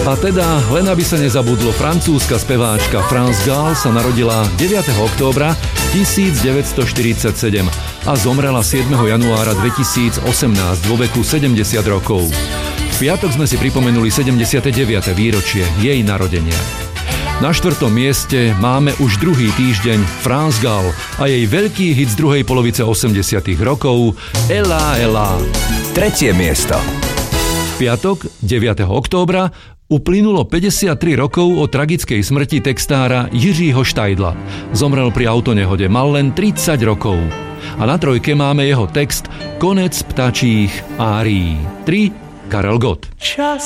A teda, len aby sa nezabudlo, francúzska speváčka France Gall sa narodila 9. októbra 1947 a zomrela 7. januára 2018 vo veku 70 rokov. V piatok sme si pripomenuli 79. výročie jej narodenia. Na 4. mieste máme už druhý týždeň France Gall a jej veľký hit z druhej polovice 80. rokov Ela Ela. 3. miesto. V piatok 9. októbra uplynulo 53 rokov od tragickej smrti textára Jiřího Štajdla. Zomrel pri autonehode, mal len 30 rokov. A na 3. máme jeho text Konec ptačích árií. 3. Karel Gott.